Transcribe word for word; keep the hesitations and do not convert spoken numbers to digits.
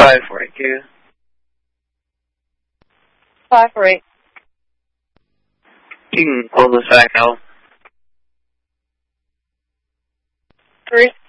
five four eight two. five four eight. You can call this back now. Three.